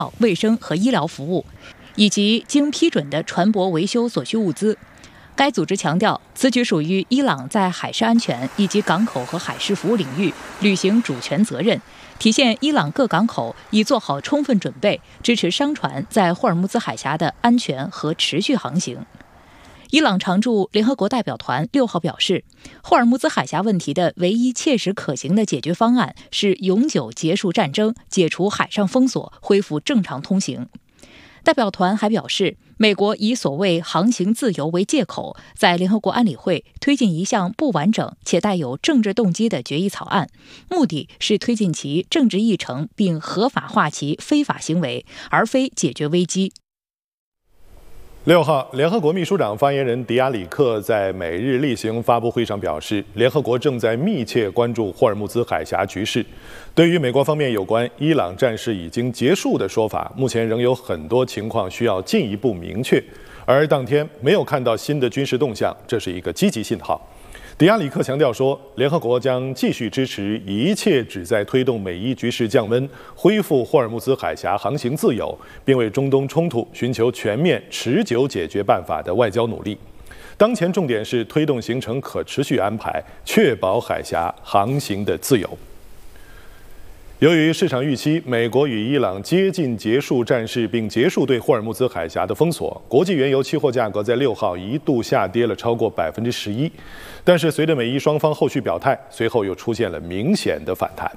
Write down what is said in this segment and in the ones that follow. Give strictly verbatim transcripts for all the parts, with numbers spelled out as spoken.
卫生和医疗服务，以及经批准的船舶维修所需物资。该组织强调，此举属于伊朗在海事安全以及港口和海事服务领域履行主权责任，体现伊朗各港口已做好充分准备，支持商船在霍尔木兹海峡的安全和持续航行。伊朗常驻联合国代表团六号表示，霍尔木兹海峡问题的唯一切实可行的解决方案是永久结束战争，解除海上封锁，恢复正常通行。代表团还表示，美国以所谓航行自由为借口，在联合国安理会推进一项不完整且带有政治动机的决议草案，目的是推进其政治议程并合法化其非法行为，而非解决危机。 六号，联合国秘书长发言人迪亚里克在每日例行发布会上表示，联合国正在密切关注霍尔木兹海峡局势。对于美国方面有关伊朗战事已经结束的说法，目前仍有很多情况需要进一步明确，而当天没有看到新的军事动向，这是一个积极信号。迪亚里克强调说，联合国将继续支持一切旨在推动美伊局势降温、恢复霍尔木兹海峡航行自由，并为中东冲突寻求全面、持久解决办法的外交努力。当前重点是推动形成可持续安排，确保海峡航行的自由。由于市场预期美国与伊朗接近结束战事并结束对霍尔木兹海峡的封锁，国际原油期货价格在六号一度下跌了超过百分之十一。但是随着美伊双方后续表态，随后又出现了明显的反弹。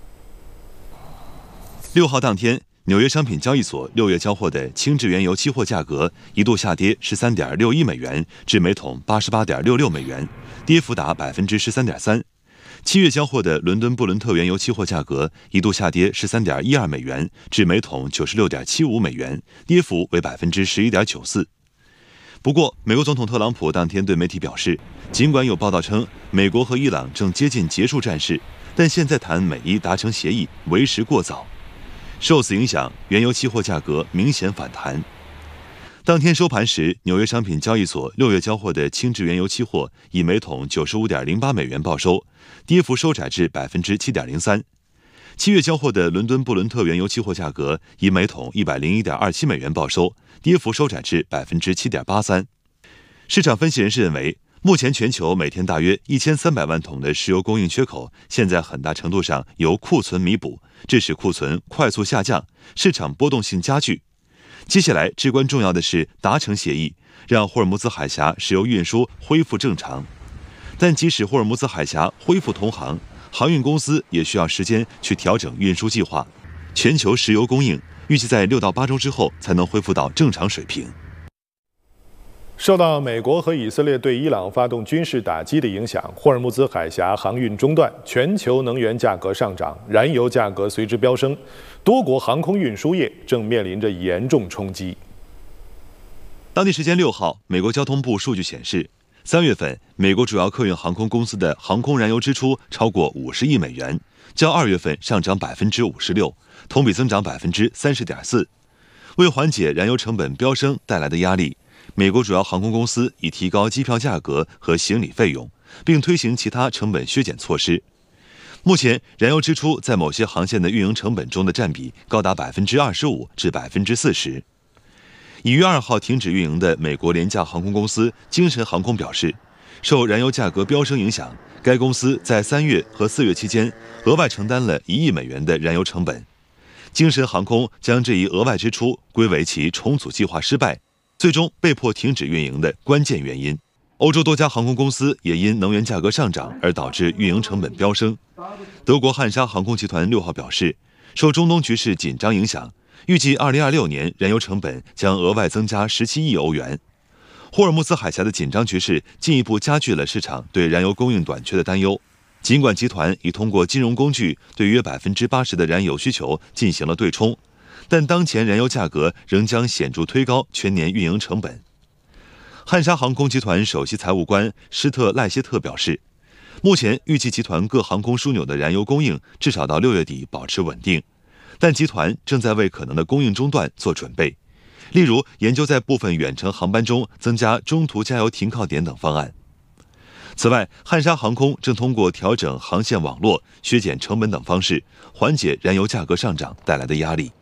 六号当天，纽约商品交易所六月交货的轻质原油期货价格一度下跌十三点六一美元至每桶八十八点六六美元，跌幅达百分之十三点三。七月交货的伦敦布伦特原油期货价格一度下跌十三点一二美元至每桶九十六点七五美元，跌幅为百分之十一点九四。不过，美国总统特朗普当天对媒体表示，尽管有报道称美国和伊朗正接近结束战事，但现在谈美伊达成协议为时过早。受此影响，原油期货价格明显反弹。当天收盘时，纽约商品交易所六月交货的轻质原油期货以每桶九十五点零八美元报收，跌幅收窄至百分之七点零三。七月交货的伦敦布伦特原油期货价格以每桶一百零一点二七美元报收，跌幅收窄至百分之七点八三。市场分析人士认为，目前全球每天大约一千三百万桶的石油供应缺口，现在很大程度上由库存弥补，致使库存快速下降，市场波动性加剧。接下来至关重要的是达成协议，让霍尔木兹海峡石油运输恢复正常。但即使霍尔木兹海峡恢复通航，航运公司也需要时间去调整运输计划。全球石油供应预计在六到八周之后才能恢复到正常水平。 受到美国和以色列对伊朗发动军事打击的影响，霍尔木兹海峡航运中断，全球能源价格上涨，燃油价格随之飙升，多国航空运输业正面临着严重冲击。 当地时间六号，美国交通部数据显示，三月份美国主要客运航空公司的航空燃油支出超过五十亿美元，较二月份上涨百分之五十六，同比增长百分之三十点四。为缓解燃油成本飙升带来的压力，美国主要航空公司已提高机票价格和行李费用，并推行其他成本削减措施。目前，燃油支出在某些航线的运营成本中的占比高达百分之二十五至百分之四十。已于二号停止运营的美国廉价航空公司精神航空表示，受燃油价格飙升影响，该公司在三月和四月期间额外承担了一亿美元的燃油成本。精神航空将这一额外支出归为其重组计划失败，最终被迫停止运营的关键原因。欧洲多家航空公司也因能源价格上涨而导致运营成本飙升。德国汉莎航空集团六号表示，受中东局势紧张影响，预计二零二六年燃油成本将额外增加十七亿欧元。霍尔木兹海峡的紧张局势进一步加剧了市场对燃油供应短缺的担忧。尽管集团已通过金融工具对约百分之八十的燃油需求进行了对冲，但当前燃油价格仍将显著推高全年运营成本。汉莎航空集团首席财务官施特赖谢特表示，目前预计集团各航空枢纽的燃油供应至少到六月底保持稳定，但集团正在为可能的供应中断做准备，例如研究在部分远程航班中增加中途加油停靠点等方案。此外，汉莎航空正通过调整航线网络、削减成本等方式，缓解燃油价格上涨带来的压力。